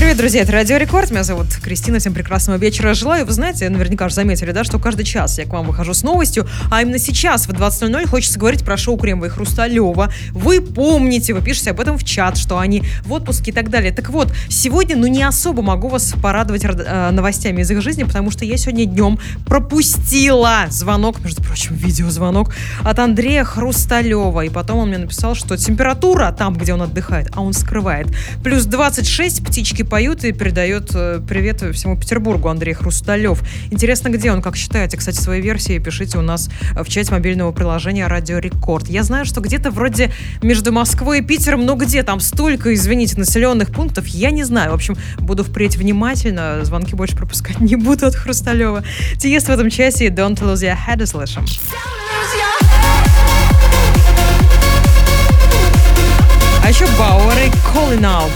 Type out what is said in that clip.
Привет, друзья, это Радио Рекорд, меня зовут Кристина, всем прекрасного вечера желаю. Вы знаете, наверняка уже заметили, да, что каждый час я к вам выхожу с новостью, а именно сейчас в 20:00 хочется говорить про шоу Кремова и Хрусталева. Вы помните, вы пишете об этом в чат, что они в отпуске и так далее. Так вот, сегодня, не особо могу вас порадовать новостями из их жизни, потому что я сегодня днем пропустила звонок, между прочим, видеозвонок от Андрея Хрусталева, и потом он мне написал, что температура там, где он отдыхает, а он скрывает, плюс 26, птички поют, и передает привет всему Петербургу Андрей Хрусталев. Интересно, где он, как считаете? Кстати, свои версии пишите у нас в чате мобильного приложения Радио Рекорд. Я знаю, что где-то вроде между Москвой и Питером, где там столько, извините, населенных пунктов, я не знаю. В общем, буду впредь внимательно, звонки больше пропускать не буду от Хрусталева. Тиест в этом часе и Don't Lose Your Head услышим. А еще Бауэр и Calling Out.